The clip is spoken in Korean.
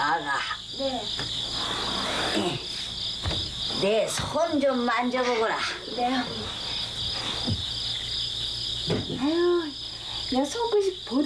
아가. 네. 내 손 좀 만져보거라. 네. 아유, 내 속옷이